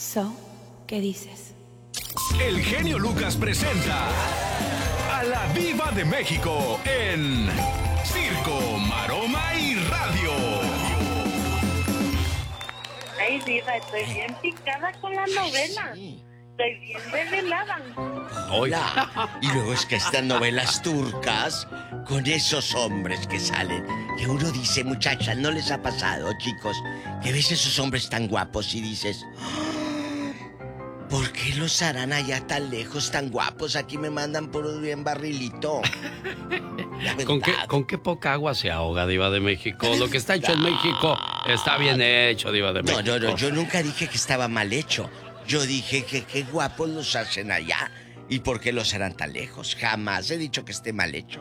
¿Qué dices? El genio Lucas presenta a la Diva de México en Circo, Maroma y Radio. Ay, Diva, estoy bien picada con la novela. Sí. Estoy bien desvelada. Hola. Y luego es que estas novelas turcas, con esos hombres que salen, que uno dice, muchachas, ¿no les ha pasado, chicos? Que ves esos hombres tan guapos y dices, ¿por qué los harán allá tan lejos, tan guapos? Aquí me mandan por un bien barrilito. La verdad. ¿Con qué poca agua se ahoga, Diva de México? Lo que está hecho en México está bien hecho, Diva de México. No, yo nunca dije que estaba mal hecho. Yo dije que qué guapos los hacen allá. ¿Y por qué los harán tan lejos? Jamás he dicho que esté mal hecho.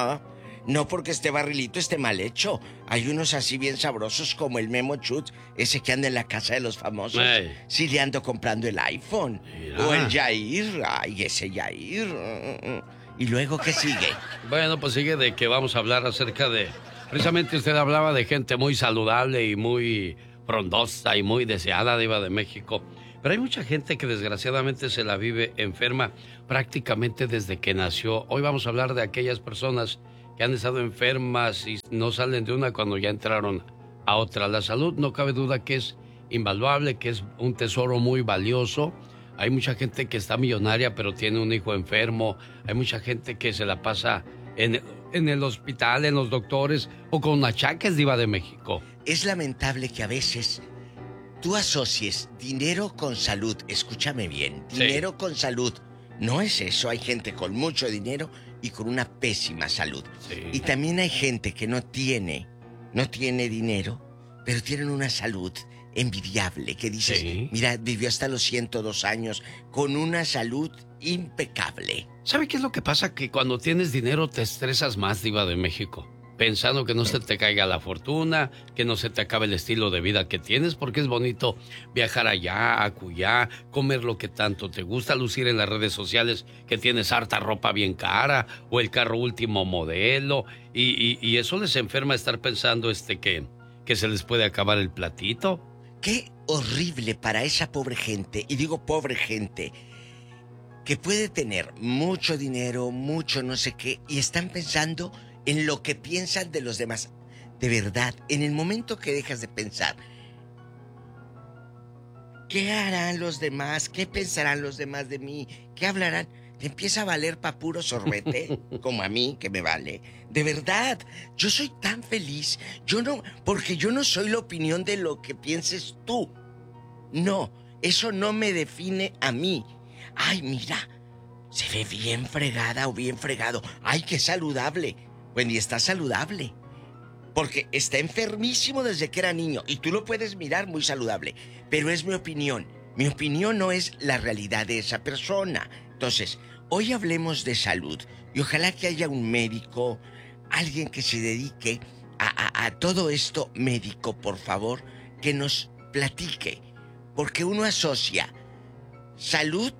No porque esté barrilito esté mal hecho. Hay unos así bien sabrosos como el Memo Chut, ese que anda en la casa de los famosos. Hey. Sí le ando comprando el iPhone. Mira. O el Yair. Ay, ese Yair. ¿Y luego qué sigue? Bueno, pues sigue de que vamos a hablar acerca de... Precisamente usted hablaba de gente muy saludable y muy frondosa y muy deseada, Diva de México. Pero hay mucha gente que desgraciadamente se la vive enferma prácticamente desde que nació. Hoy vamos a hablar de aquellas personas que han estado enfermas y no salen de una cuando ya entraron a otra. La salud no cabe duda que es invaluable, que es un tesoro muy valioso. Hay mucha gente que está millonaria pero tiene un hijo enfermo. Hay mucha gente que se la pasa en el hospital, en los doctores o con achaques, Diva de México. Es lamentable que a veces tú asocies dinero con salud. Escúchame bien, dinero con salud. No es eso, hay gente con mucho dinero y con una pésima salud. Sí. Y también hay gente que no tiene dinero, pero tienen una salud envidiable, que dices, Sí. mira, vivió hasta los 102 años con una salud impecable. ¿Sabe qué es lo que pasa? Que cuando tienes dinero te estresas más, Diva de México. Pensando que no se te caiga la fortuna, que no se te acabe el estilo de vida que tienes, porque es bonito viajar allá, acullá, comer lo que tanto te gusta, lucir en las redes sociales que tienes harta ropa bien cara, o el carro último modelo, y eso les enferma estar pensando que se les puede acabar el platito. Qué horrible para esa pobre gente, y digo pobre gente, que puede tener mucho dinero, mucho no sé qué, y están pensando en lo que piensan de los demás. De verdad, en el momento que dejas de pensar, ¿qué harán los demás? ¿Qué pensarán los demás de mí? ¿Qué hablarán? Te empieza a valer pa' puro sorbete, como a mí, que me vale. De verdad, yo soy tan feliz. Porque yo no soy la opinión de lo que pienses tú. No, eso no me define a mí. Ay, mira, se ve bien fregada o bien fregado. Ay, qué saludable. Bueno, y está saludable. Porque está enfermísimo desde que era niño. Y tú lo puedes mirar muy saludable. Pero es mi opinión. Mi opinión no es la realidad de esa persona. Entonces, hoy hablemos de salud. Y ojalá que haya un médico, alguien que se dedique a todo esto médico, por favor, que nos platique. Porque uno asocia salud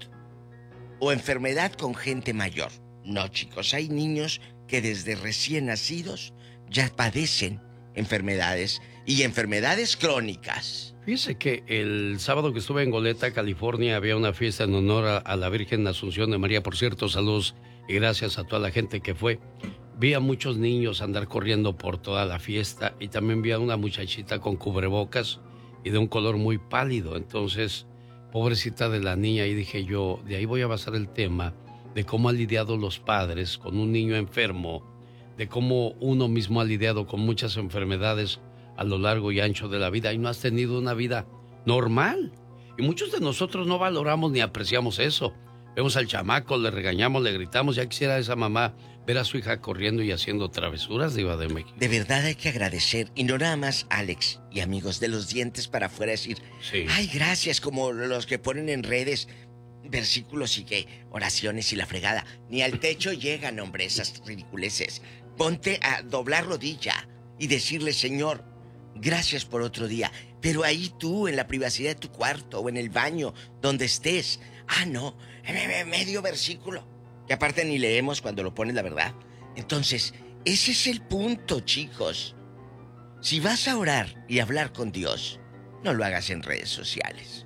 o enfermedad con gente mayor. No, chicos, hay niños que desde recién nacidos ya padecen enfermedades y enfermedades crónicas. Fíjese que el sábado que estuve en Goleta, California, había una fiesta en honor a la Virgen Asunción de María. Por cierto, saludos y gracias a toda la gente que fue. Vi a muchos niños andar corriendo por toda la fiesta y también vi a una muchachita con cubrebocas y de un color muy pálido. Entonces, pobrecita de la niña, y dije yo, de ahí voy a basar el tema de cómo han lidiado los padres con un niño enfermo, de cómo uno mismo ha lidiado con muchas enfermedades a lo largo y ancho de la vida y no has tenido una vida normal. Y muchos de nosotros no valoramos ni apreciamos eso. Vemos al chamaco, le regañamos, le gritamos. Ya quisiera esa mamá ver a su hija corriendo y haciendo travesuras, Diva de México. De verdad hay que agradecer, y no nada más Alex y amigos, de los dientes para afuera decir, Sí. ay, gracias, como los que ponen en redes versículos y que oraciones y la fregada. Ni al techo llegan, hombre, esas ridiculeces. Ponte a doblar rodilla y decirle, Señor, gracias por otro día. Pero ahí tú, en la privacidad de tu cuarto o en el baño, donde estés. Ah, no, medio versículo, que aparte ni leemos cuando lo pones, la verdad. Entonces, ese es el punto, chicos. Si vas a orar y hablar con Dios, no lo hagas en redes sociales.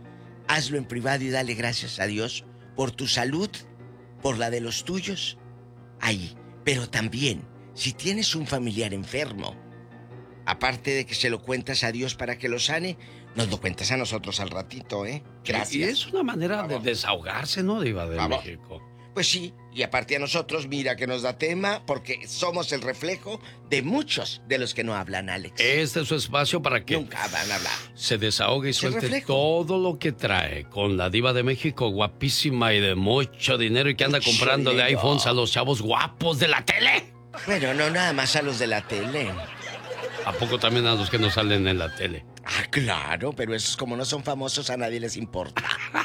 hazlo en privado y dale gracias a Dios por tu salud, por la de los tuyos, ahí. Pero también, si tienes un familiar enfermo, aparte de que se lo cuentas a Dios para que lo sane, nos lo cuentas a nosotros al ratito, ¿eh? Gracias. Y es una manera de desahogarse, ¿no, Diva de México? Pues sí, y aparte a nosotros, mira que nos da tema, porque somos el reflejo de muchos de los que no hablan, Alex. Este es su espacio para que nunca van a hablar. Se desahogue y suelte reflejo. todo lo que trae con la Diva de México, guapísima y de mucho dinero, y que anda comprándole iPhones a los chavos guapos de la tele. Bueno, no nada más a los de la tele. ¿A poco también a los que no salen en la tele? Ah, claro, pero esos como no son famosos a nadie les importa.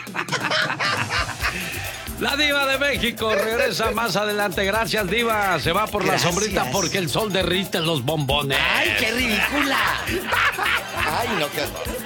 La Diva de México regresa más adelante. Gracias, Diva. Se va por Gracias. la sombrita porque el sol derrite los bombones. ¡Ay, qué ridícula! ¡Ay, no, qué horror!